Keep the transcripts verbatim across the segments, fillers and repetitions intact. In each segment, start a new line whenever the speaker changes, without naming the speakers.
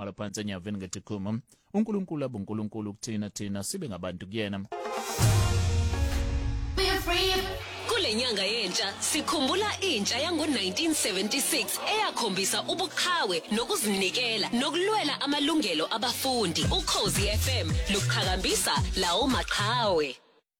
bhala phansi enyaveni ngetikhumo uNkulunkulu abuNkulunkulu kuthina thina sibe ngabantu kuyena.
Kule nyanga yentsha sikhumbula intsha yango nineteen seventy-six eyakhombisa ubuqhawe nokuzinikela nokulwela amalungelo abafundi. Ukhozi F M luqhakambisa lawo maqhawe.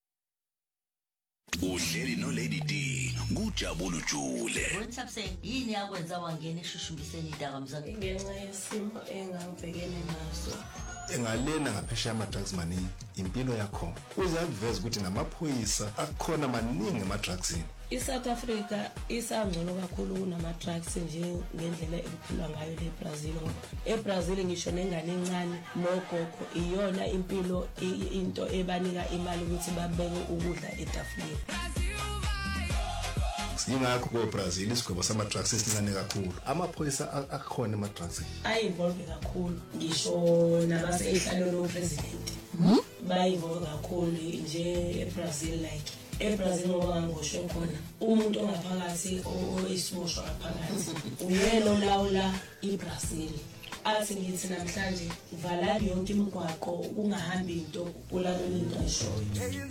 Uhleli no Lady D ngujabula ujule.
Whatsapp yini yakwenza wangena eshushumbiseni idakamza
ngenxa yesimo engangibhekene naso.
Engalena ngaphesha ama drugs maningi impilo yakho uzakuveza ukuthi namaphoyisa akukhona maningi ama drugs.
ISouth Africa isangcono kakhulu kunama drugs nje ngendlela ekuphilwa ngayo le Brazil ngoba eBrazil ngisho nengane encane mogokho iyona impilo into ebanika imali ukuthi babeke ukudla etafuleni.
Singakho ko Brazil isigwebo sama drugs esincane kakhulu. Amaphoyisa akukhona ama drugs.
Ayinvolve kakhulu ngisho nabaseyihlalweni lopresident. Bayinvolve kakhulu nje eBrazil like eBrazil ngoba ngosho khona umuntu ongaphakathi oyisibosho ngaphakathi uyena olawula iBrazil. Athi ngithi namhlanje valani yonke imigwaqo ungahambi into ulalele into ayishoyo.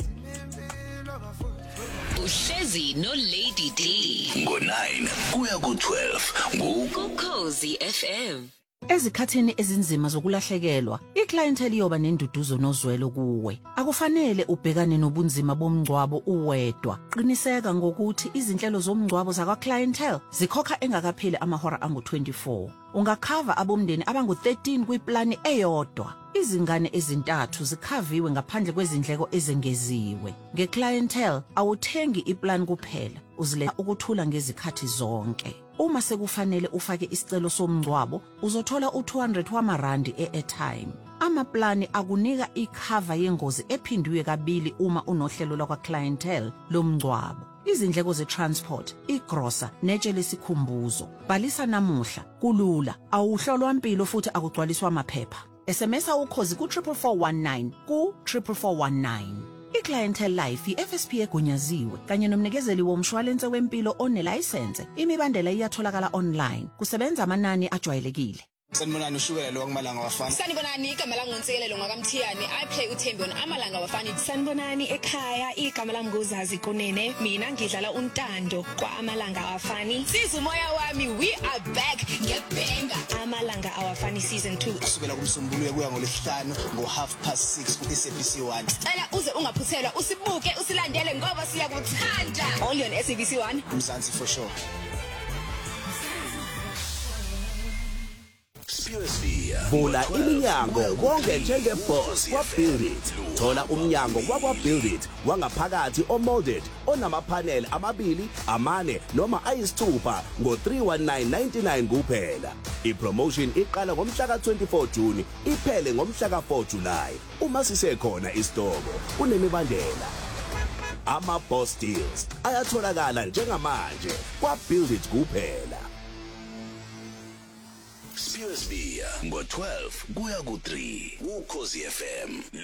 Uhlezi no Lady D
ngo nine kuya ku twelve
Ukhozi F M.
Ezikhathini ezinzima zokulahlekelwa, iclientele iyoba nenduduzo nozwelo kuwe. Akufanele ubhekane nobunzima bomngcwabo uwedwa. Qiniseka ngokuthi izinhlelo zomngcwabo zakwa clientele zikhokha engakapheli amahora angu twenty-four. Ungakhava abomndeni abangu thirteen kwiplani eyodwa. Izingane ezintathu zikhaviwe ngaphandle kwezindleko ezengeziwe. Ngeclientele awuthengi iplan kuphela, uziletha ukuthula ngezikhathi zonke. Uma sekufanele ufake isicelo somngcwabo, uzothola u two hundred wamarandi e-airtime. Amaplani akunika ikhava yengozi ephindiwe kabili uma unohlelo lakwa clientele lomngcwabo. Izindleko ze-transport, igrosa, netshe lesikhumbuzo. Bhalisa namuhla, kulula, awuhlolwa impilo futhi akugcwaliswa amaphepha. S M S ukhozi ku four four one nine ku four four one nine. iClientele Life i-F S P egunyaziwe kanye nomnikezeli womshwalense wempilo onelicense. Imibandela iyatholakala online. Kusebenza amanani ajwayelekile.
Sanibonani ushukela wangamalanga wafana.
Sanibonani igama lami nguNtsekelo ngwakamthiyane. I play uThembi on amalanga wafana.
Sanibonani ekhaya igama lami nguZazi Kunene. Mina ngidlala uNtando kwa amalanga awafani.
Siza umoya wami, we are back. Ngebenga
amalanga awafani season two.
Kusukela kumsombuluko kuya ngolesihlanu ngo half past six ku S A B C one.
Cela uze ungaphuthelwa usibuke usilandele ngoba siyakuthanda. Only on S A B C one.
Mzansi for sure.
Vula iminyango konke njengeboss kwa Build It. Thola umnyango wakwa Build It wangaphakathi omolded onamapanel amabili, amane noma ayisithupha ngo three one nine ninety-nine kuphela. Ipromotion iqala ngomhla ka twenty-four June iphele ngomhla ka four July. Uma sisekhona isitoko kunemibandela. Ama boss deals ayatholakala njengamanje kwa Build It kuphela.
Spears Beer ngo twelve kuya ku three Ukhozi F M.